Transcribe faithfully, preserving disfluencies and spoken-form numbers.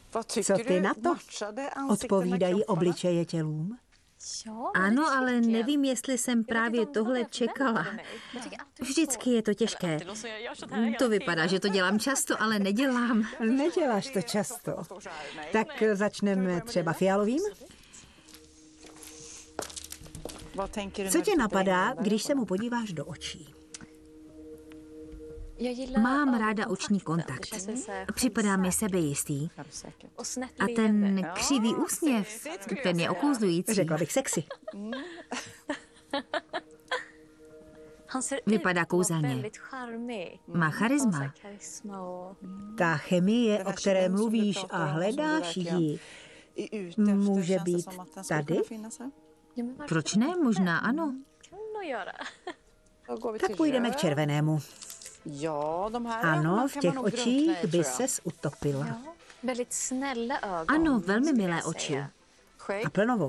Co ty na to? Odpovídají obličeje tělům? Ano, ale nevím, jestli jsem právě tohle čekala. Vždycky je to těžké. To vypadá, že to dělám často, ale nedělám. Neděláš to často. Tak začneme třeba fialovým? Co tě napadá, když se mu podíváš do očí? Mám ráda oční kontakt. Připadá mi sebejistý. A ten křivý úsměv, ten je okouzlující. Řekla bych sexy. Vypadá kouzelně. Má charisma. Ta chemie, o které mluvíš a hledáš ji, může být tady? Proč ne? Možná ano. Tak půjdeme k červenému. Ano, v těch očích by ses utopila. Ano, velmi milé oči. A plnovou.